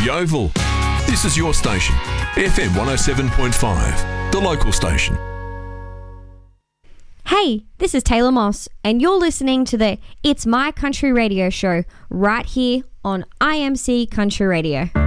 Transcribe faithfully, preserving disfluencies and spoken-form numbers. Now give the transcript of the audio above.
Yeovil. This is your station, F M one oh seven point five, the local station. Hey, this is Taylor Moss, and you're listening to the It's My Country Radio show right here on I M C Country Radio.